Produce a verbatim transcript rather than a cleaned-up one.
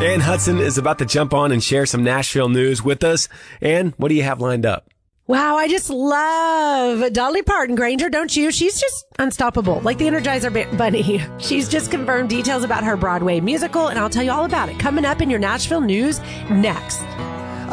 Ann Hudson is about to jump on and share some Nashville news with us. Ann, what do you have lined up? Wow, I just love Dolly Parton, Granger, don't you? She's just unstoppable, like the Energizer Bunny. She's just confirmed details about her Broadway musical, and I'll tell you all about it coming up in your Nashville news next.